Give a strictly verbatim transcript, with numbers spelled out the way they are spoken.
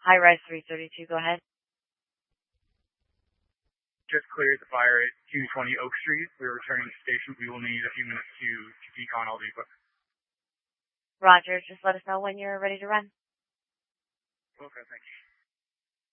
High Rise three thirty-two, go ahead. Just cleared the fire at two twenty Oak Street. We're returning to station. We will need a few minutes to, to decon all the equipment. Roger, just let us know when you're ready to run. Okay, thank you.